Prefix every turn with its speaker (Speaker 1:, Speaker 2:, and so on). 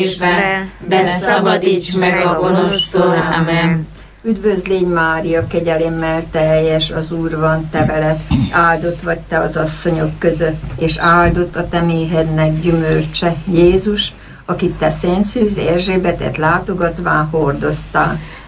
Speaker 1: de szabadíts meg a gonosztól. Amen.
Speaker 2: Üdvözlégy Mária, kegyelemmel teljes, az Úr van te veled, áldott vagy te az asszonyok között, és áldott a te méhednek gyümölcse, Jézus, akit te Szent Szűz Erzsébetet látogatván hordoztál.